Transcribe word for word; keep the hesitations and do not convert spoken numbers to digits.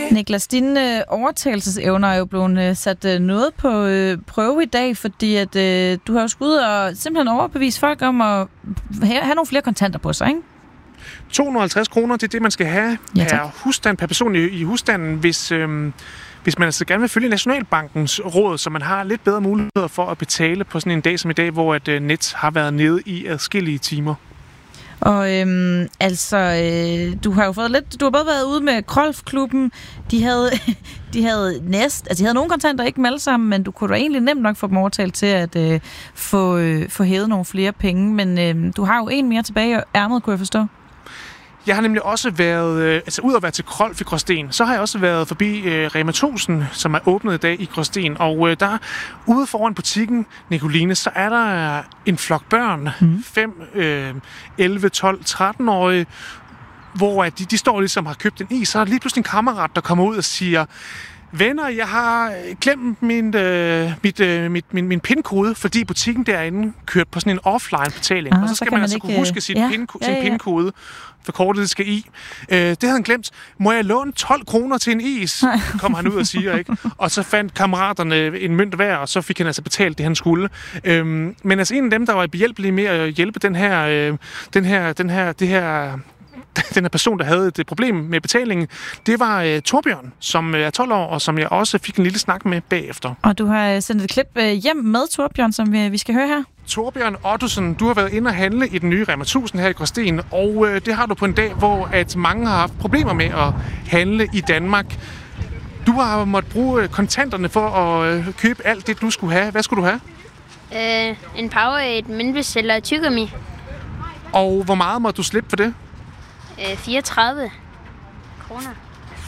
Niklas, dine øh, overtagelsesevner er jo blevet øh, sat øh, noget på øh, prøve i dag, fordi at øh, du har jo skudt og simpelthen overbevist folk om at have, have nogle flere kontanter på sig, ikke? to hundrede og halvtreds kroner, det er det, man skal have Ja, per husstand, per person i, i husstanden, hvis, øhm, hvis man altså gerne vil følge Nationalbankens råd, så man har lidt bedre muligheder for at betale på sådan en dag som i dag, hvor at, øh, net har været nede i adskillige timer. Og øhm, altså, øh, du har jo fået lidt, du har både været ude med Krolf-klubben, de havde, de havde næst, altså de havde nogle kontanter, ikke dem alle sammen, men du kunne da egentlig nemt nok få dem overtalt til at øh, få, øh, få hævet nogle flere penge, men øh, du har jo en mere tilbage i ærmet, kunne jeg forstå. Jeg har nemlig også været, øh, altså ud at være til Krolf i Gråsten, så har jeg også været forbi øh, Rema tusind, som er åbnet i dag i Gråsten. Og øh, der ude foran butikken, Nicoline, så er der en flok børn, mm. fem, øh, elleve, tolv, tretten-årige, hvor de, de står ligesom har købt en is. Så er der lige pludselig en kammerat, der kommer ud og siger: venner, jeg har glemt min, øh, mit, øh, mit, min, min pin-kode, fordi butikken derinde kørte på sådan en offline-betaling. Ah, og så skal så man, man altså ikke kunne huske sit ja, pin, ja, ja. sin pin-kode, for kortet det skal i. Øh, det havde han glemt. Må jeg låne tolv kroner til en is? Kom han ud og siger, ikke? Og så fandt kammeraterne en mønt hver, og så fik han altså betalt det, han skulle. Øhm, men altså en af dem, der var behjælpelig med at hjælpe den her, øh, den her, den her, det her... den her person, der havde et problem med betalingen, det var uh, Torbjørn, som er tolv år, og som jeg også fik en lille snak med bagefter. Og du har sendt et klip uh, hjem med Torbjørn, som vi, vi skal høre her. Torbjørn Ottosen, du har været inde og handle i den nye Rema tusind her i Gråsten, og uh, det har du på en dag, hvor at mange har haft problemer med at handle i Danmark. Du har måttet bruge kontanterne for at uh, købe alt det, du skulle have. Hvad skulle du have? Uh, en Powerade, mindbestiller og tyggegummi. Og hvor meget må du slippe for det? Uh, fireogtredive kroner.